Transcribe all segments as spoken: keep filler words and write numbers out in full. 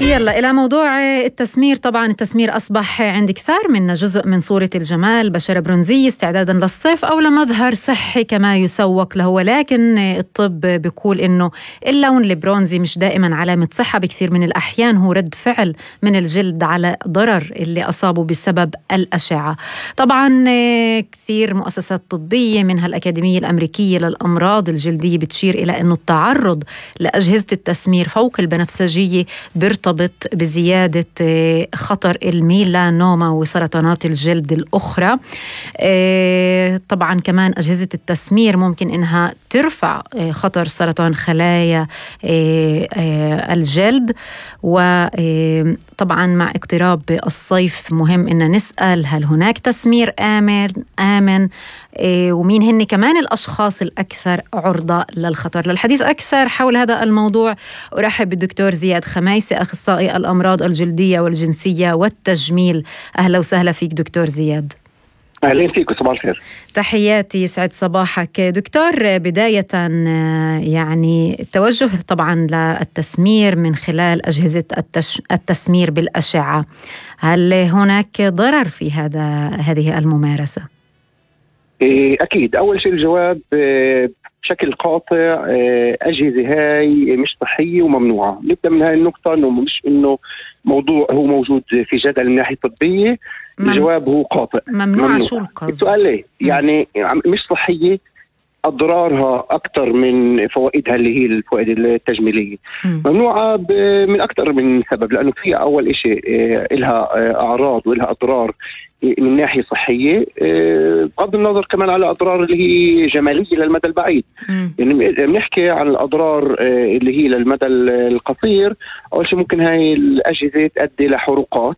يلا إلى موضوع التسمير. طبعا التسمير أصبح عند كثار منا جزء من صورة الجمال، بشرة برونزية استعدادا للصيف أو لمظهر صحي كما يسوق له. ولكن الطب بيقول إنه اللون البرونزي مش دائما علامة صحة، بكثير من الأحيان هو رد فعل من الجلد على ضرر اللي أصابه بسبب الأشعة. طبعا كثير مؤسسات طبية منها الأكاديمية الأمريكية للأمراض الجلدية بتشير إلى أنه التعرض لأجهزة التسمير فوق البنفسجية بيرتبط بزيادة خطر الميلانوما وسرطانات الجلد الأخرى. طبعا كمان أجهزة التسمير ممكن إنها ترفع خطر سرطان خلايا الجلد. وطبعا مع اقتراب الصيف مهم إن نسأل هل هناك تسمير آمن آمن ومين هن كمان الأشخاص الأكثر عرضة للخطر. للحديث أكثر حول هذا الموضوع أرحب بالدكتور زياد خميسي، أخصائي الأمراض الجلدية والجنسية والتجميل. أهلا وسهلا فيك دكتور زياد. أهلا فيك وصباح الخير. تحياتي، يسعد صباحك دكتور. بداية يعني التوجه طبعا للتسمير من خلال أجهزة التش... التسمير بالأشعة، هل هناك ضرر في هذا هذه الممارسة؟ أكيد. أول شيء الجواب بشكل قاطع، أجهزة هاي مش صحية وممنوعة. نبدأ من هاي النقطة، إنه مش إنه موضوع هو موجود في جدل من ناحية طبية. مم. الجواب هو قاطع. ممنوعة. ممنوع. شو القصد؟ السؤال ليه؟ يعني مش صحية، أضرارها أكثر من فوائدها اللي هي الفوائد التجميلية. مم. ممنوعة من أكثر من سبب، لأنه في أول إشي إلها أعراض وإلها أضرار من ناحية صحية، بغض النظر كمان على أضرار اللي هي جمالية للمدى البعيد. مم. يعني بنحكي عن الأضرار اللي هي للمدى القصير. أول شيء ممكن هاي الأجهزة تؤدي لحروقات،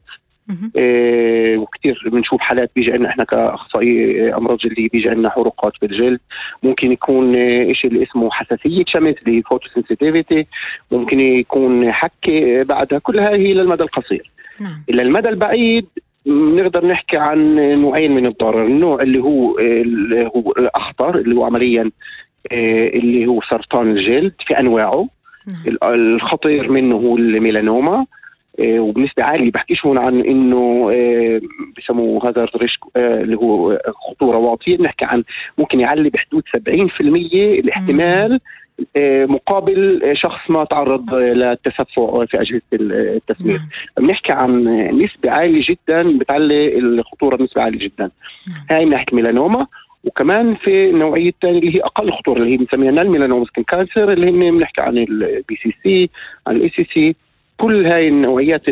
إيه وكتير بنشوف حالات بيجي عنا احنا كأخصائي امراض جلديه بيجي عنا حروقات في الجلد. ممكن يكون شيء اللي اسمه حساسيه شمس اللي فوتوسنسيتيفيتي، ممكن يكون حكه بعدها. كل هاي هي للمدى القصير. نعم. الى المدى البعيد نقدر نحكي عن نوعين من الضرر. النوع اللي هو اللي هو الاخطر اللي هو عمليا اللي هو سرطان الجلد في انواعه. نعم. الخطير منه هو الميلانوما، وبنسبة عالية بحكيش هون عن إنه بسموه هذا الريسك اللي هو خطورة واطية. بنحكي عن ممكن يعلي بحدود سبعين في المية الاحتمال مقابل شخص ما تعرض للتسفع في أجهزة التسمير. بنحكي عن نسبة عالية جدا، بتعلي الخطورة بنسبة عالية جدا. هاي من ناحية الميلانوما. وكمان في النوعية الثانية اللي هي أقل خطورة اللي هي بنسميها الميلانوما سكين كانسر، اللي هي بنحكي عن البي سي سي، عن الاي سي سي. كل هاي النوعيات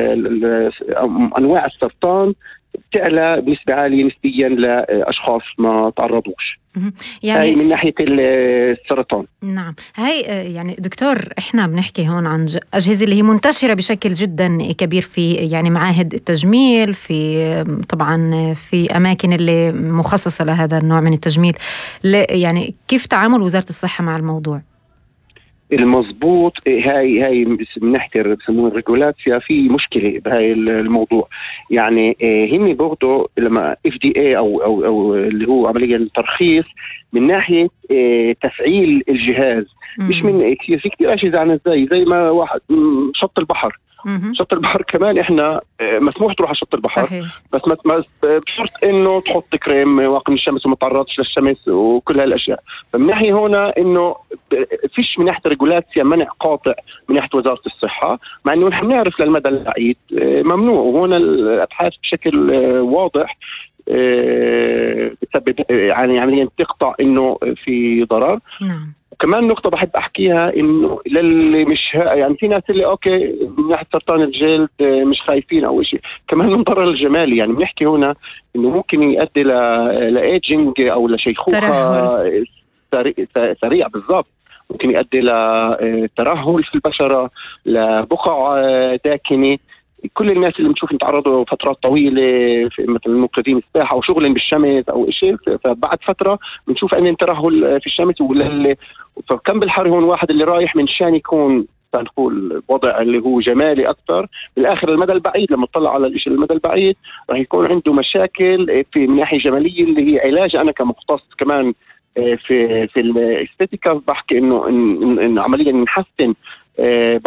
أنواع السرطان بتعلى بنسبة عالية نسبيا لأشخاص ما تعرضوش. يعني هاي من ناحية السرطان. نعم. هاي يعني دكتور احنا بنحكي هون عن أجهزة اللي هي منتشرة بشكل جدا كبير في يعني معاهد التجميل، في طبعا في أماكن اللي مخصصة لهذا النوع من التجميل. يعني كيف تعامل وزارة الصحة مع الموضوع؟ المضبوط، هاي هاي من ناحيه بسموها الريجولاسيا في مشكله بهاي الموضوع. يعني هن برضه لما اف دي اي او او او اللي هو عمليا الترخيص من ناحيه تفعيل الجهاز. مم. مش من كثير في كثير اشياء عن زي زي ما واحد شط البحر. مم. شط البحر كمان احنا مسموح تروح على شط البحر. صحيح. بس ما بشرط انه تحط كريم واقي من الشمس وما تعرضش للشمس وكل هالاشياء. فمن ناحيه هنا انه فيش من ناحيه ريجولاسيا منع قاطع من ناحيه وزاره الصحه، مع انه نحن بنعرف للمدى البعيد ممنوع. وهنا الابحاث بشكل واضح بتسبب يعني عمليا تقطع انه في ضرر. نعم. وكمان نقطة بحب أحكيها إنه للي مش يعني في ناس اللي أوكي من ناحية سرطان الجلد مش خايفين أو شيء، كمان من ضرر الجمالي. يعني بنحكي هنا إنه ممكن يؤدي ل لإيجينج أو لشيخوخة سريع, سريع بالضبط. ممكن يؤدي لترهل في البشرة، لبقع داكنة. كل الناس اللي بنشوف يتعرضوا فترات طويله في مثل المقيدين السباحه او شغل بالشمس او شيء، فبعد فتره بنشوف ان ترهل في الشمس. ولا فكم بالحر هون واحد اللي رايح من شان يكون نقول وضع اللي هو جمالي اكثر، بالاخر المدى البعيد لما تطلع على الشيء المدى البعيد راح يكون عنده مشاكل في من ناحيه جماليه اللي هي علاج. انا كمختص كمان في في الاستيتيكا بحكي انه إن إن عمليا نحسن